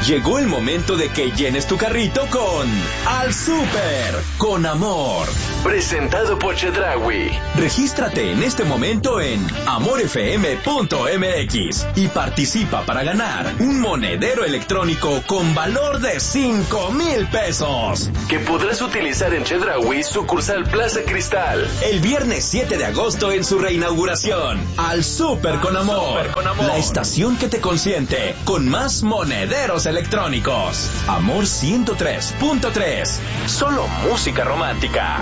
Llegó el momento de que llenes tu carrito con Al Súper con Amor. Presentado por Chedraui. Regístrate en este momento en amorfm.mx y participa para ganar un monedero electrónico con valor de 5,000 pesos. Que podrás utilizar en Chedraui, sucursal Plaza Cristal. El viernes 7 de agosto en su reinauguración. Al Súper con Amor. La estación que te consiente con más monederos electrónicos. Amor 103.3. Solo música romántica.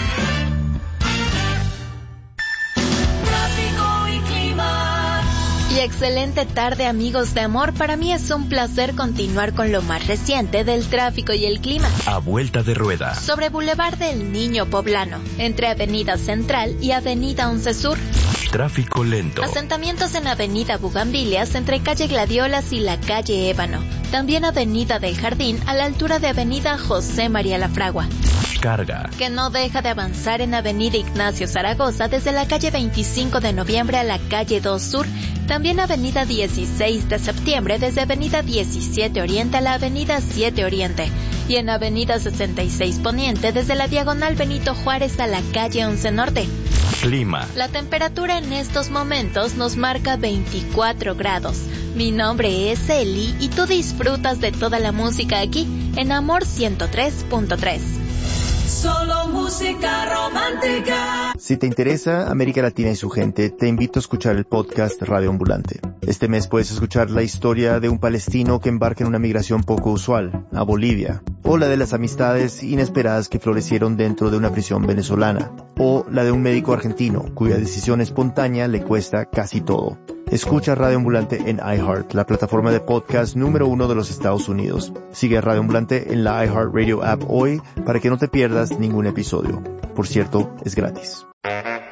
Y excelente tarde, amigos de Amor. Para mí es un placer continuar con lo más reciente del tráfico y el clima. A vuelta de rueda. Sobre Boulevard del Niño Poblano, entre Avenida Central y Avenida 11 Sur. Tráfico lento. Asentamientos en Avenida Bugambilias, entre Calle Gladiolas y la Calle Ébano. También Avenida del Jardín, a la altura de Avenida José María Lafragua. Carga. Que no deja de avanzar en Avenida Ignacio Zaragoza, desde la calle 25 de noviembre a la calle 2 Sur. También Avenida 16 de septiembre, desde Avenida 17 Oriente a la Avenida 7 Oriente. Y en Avenida 66 Poniente, desde la Diagonal Benito Juárez a la calle 11 Norte. Clima. La temperatura en estos momentos nos marca 24 grados. Mi nombre es Eli y tú disfrutas de toda la música aquí en Amor 103.3. Solo música romántica. Si te interesa América Latina y su gente, te invito a escuchar el podcast Radio Ambulante. Este mes puedes escuchar la historia de un palestino que embarca en una migración poco usual, a Bolivia, o la de las amistades inesperadas que florecieron dentro de una prisión venezolana, o la de un médico argentino cuya decisión espontánea le cuesta casi todo. Escucha Radio Ambulante en iHeart, la plataforma de podcast número 1 de los Estados Unidos. Sigue a Radio Ambulante en la iHeart Radio app hoy para que no te pierdas ningún episodio. Por cierto, es gratis.